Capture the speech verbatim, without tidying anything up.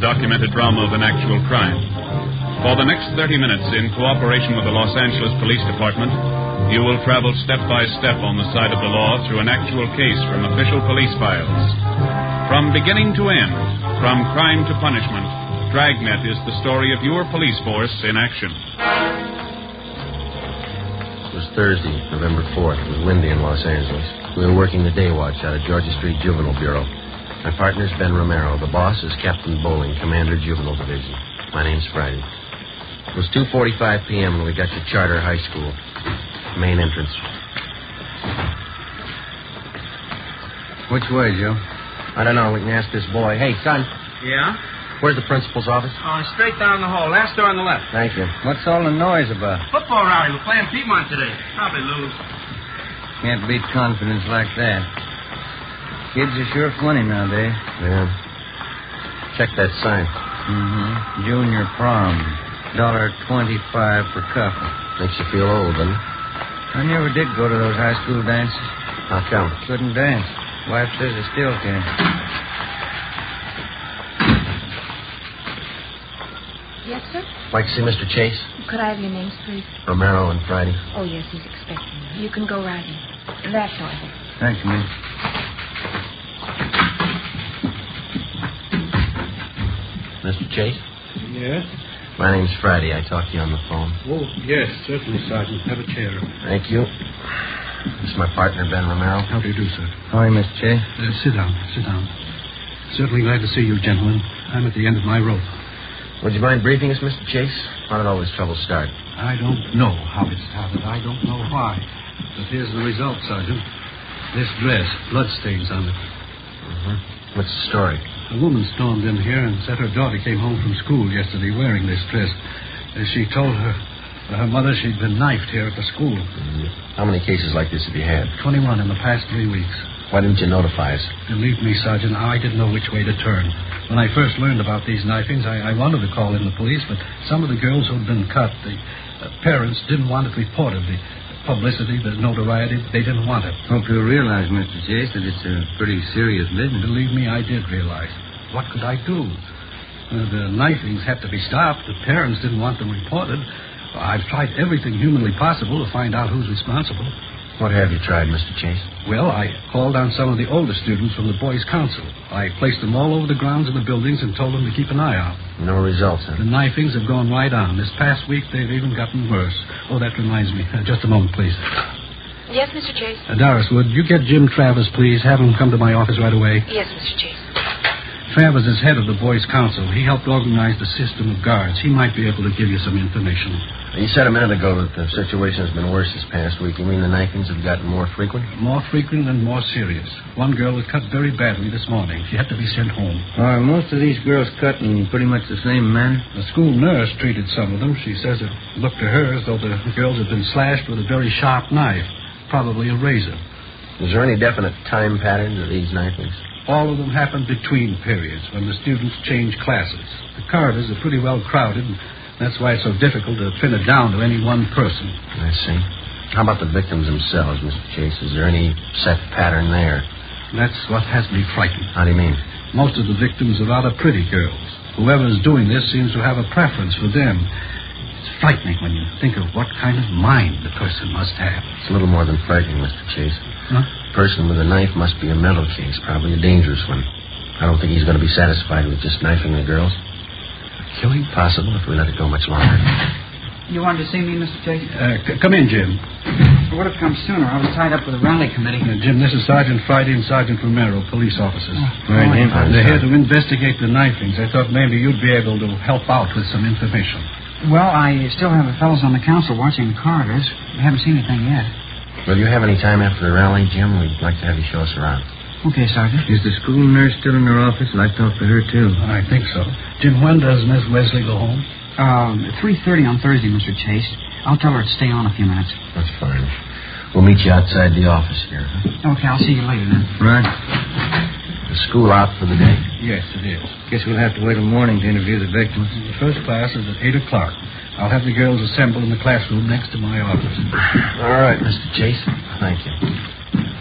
documented drama of an actual crime. For the next thirty minutes, in cooperation with the Los Angeles Police Department, you will travel step by step on the side of the law through an actual case from official police files. From beginning to end, from crime to punishment, Dragnet is the story of your police force in action. It was Thursday, November fourth. It was windy in Los Angeles. We were working the day watch out of Georgia Street Juvenile Bureau. My partner's Ben Romero. The boss is Captain Bowling, Commander, Juvenile Division. My name's Friday. It was two forty-five p.m. when we got to Charter High School. Main entrance. Which way, Joe? I don't know. We can ask this boy. Hey, son. Yeah? Where's the principal's office? Oh, straight down the hall. Last door on the left. Thank you. What's all the noise about? Football rally. We're playing Piedmont today. Probably lose. Can't beat confidence like that. Kids are sure funny nowadays. Yeah. Check that sign. Mm-hmm. Junior prom. Dollar twenty-five per couple. Makes you feel old, doesn't it? I never did go to those high school dances. How come? Couldn't dance. Wife says I still can. Yes, sir? Like to see Mister Chase? Could I have your names, please? Romero and Friday. Oh, yes, he's expecting you. You can go right in. That door. Thanks, miss. Mister Chase? Yes? My name's Friday. I talked to you on the phone. Oh, yes, certainly, Sergeant. Have a chair. Thank you. This is my partner, Ben Romero. How do you do, sir? How are you, Mister Chase? Uh, sit down, sit down. Certainly glad to see you, gentlemen. I'm at the end of my rope. Would you mind briefing us, Mister Chase? How did all this trouble start? I don't know how it started. I don't know why. But here's the result, Sergeant. This dress, bloodstains on it. Mm-hmm. What's the story? A woman stormed in here and said her daughter came home from school yesterday wearing this dress. As she told her her mother she'd been knifed here at the school. Mm-hmm. How many cases like this have you had? twenty-one in the past three weeks. Why didn't you notify us? Believe me, Sergeant, I didn't know which way to turn. When I first learned about these knifings, I, I wanted to call in the police, but some of the girls who'd been cut, the uh, parents didn't want it reported. The publicity, the notoriety, they didn't want it. Hope you realize, Mister Chase, that it's a pretty serious business. Believe me, I did realize. What could I do? Uh, the knifings had to be stopped. The parents didn't want them reported. I've tried everything humanly possible to find out who's responsible. What have you tried, Mister Chase? Well, I called on some of the older students from the Boys' Council. I placed them all over the grounds of the buildings and told them to keep an eye out. No results, huh? The knifings have gone right on. This past week, they've even gotten worse. Oh, that reminds me. Uh, just a moment, please. Yes, Mister Chase? Uh, Doris, would you get Jim Travers, please? Have him come to my office right away. Yes, Mister Chase. Travers is head of the Boys' Council. He helped organize the system of guards. He might be able to give you some information. You said a minute ago that the situation has been worse this past week. You mean the knifings have gotten more frequent? More frequent and more serious. One girl was cut very badly this morning. She had to be sent home. Are most of these girls cut in pretty much the same manner? The school nurse treated some of them. She says it looked to her as though the girls had been slashed with a very sharp knife, probably a razor. Is there any definite time pattern to these knifings? All of them happened between periods when the students changed classes. The corridors are pretty well crowded, and that's why it's so difficult to pin it down to any one person. I see. How about the victims themselves, Mister Chase? Is there any set pattern there? That's what has me frightened. How do you mean? Most of the victims are rather pretty girls. Whoever's doing this seems to have a preference for them. It's frightening when you think of what kind of mind the person must have. It's a little more than frightening, Mister Chase. Huh? The person with a knife must be a mental case, probably a dangerous one. I don't think he's going to be satisfied with just knifing the girls. Killing? Possible if we let it go much longer. You wanted to see me, Mister Chase? Uh, c- come in, Jim. I would have come sooner. I was tied up with the rally committee. Uh, Jim, this is Sergeant Friday and Sergeant Romero, police officers. Oh, Right, oh, Jim. They're here to investigate the knifings. I thought maybe you'd be able to help out with some information. Well, I still have the fellows on the council watching the corridors. We haven't seen anything yet. Will you have any time after the rally, Jim? We'd like to have you show us around. Okay, Sergeant. Is the school nurse still in her office? I'd like to talk to her, too. I think so. Jim, when does Miss Wesley go home? Um, three thirty on Thursday, Mister Chase. I'll tell her to stay on a few minutes. That's fine. We'll meet you outside the office here. Huh? Okay, I'll see you later then. Right. The school out for the day? Yes, it is. Guess we'll have to wait till morning to interview the victims. The first class is at eight o'clock. I'll have the girls assembled in the classroom next to my office. All right, Mister Chase. Thank you.